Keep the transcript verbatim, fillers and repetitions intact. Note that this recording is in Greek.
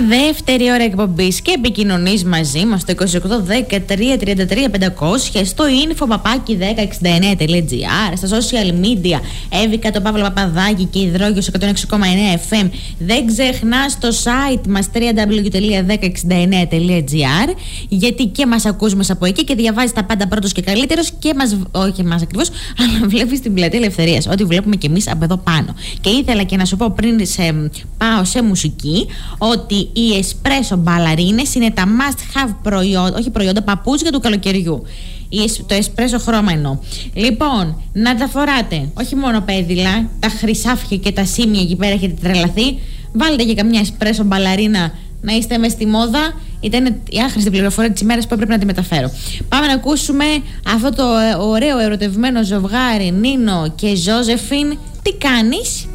Δεύτερη ώρα εκπομπής και επικοινωνείς μαζί μας στο είκοσι οκτώ δέκα τρία τριάντα τρία πεντακόσια, στο info παπάκι δέκα εξήντα εννέα τελεία τζι άρ, στα social media Εύικα το Παύλο Παπαδάκη και Υδρόγειος εκατόν έξι κόμμα εννέα εφ εμ. Δεν ξεχνάς το site μας double-u double-u double-u τελεία δέκα εξήντα εννέα τελεία τζι άρ, γιατί και μας ακούς μέσα από εκεί και διαβάζεις τα πάντα πρώτος και καλύτερος και μας, όχι μας ακριβώς, αλλά βλέπεις την Πλατεία Ελευθερίας, ό,τι βλέπουμε και εμείς από εδώ πάνω. Και ήθελα και να σου πω πριν σε, πάω σε μουσική, ότι οι εσπρέσο μπαλαρίνες είναι τα must have προϊόντα, όχι προϊόντα, παπούτσια του καλοκαιριού. Το εσπρέσο χρώμα εννοώ. Λοιπόν, να τα φοράτε, όχι μόνο πέδιλα, τα χρυσάφια και τα σήμια εκεί πέρα έχετε τρελαθεί. Βάλτε και καμιά εσπρέσο μπαλαρίνα να είστε μες στη μόδα. Ήταν η άχρηστη πληροφορία της ημέρας που έπρεπε να τη μεταφέρω. Πάμε να ακούσουμε αυτό το ωραίο ερωτευμένο ζευγάρι Νίνο και Ζώζεφιν. Τι κάνεις?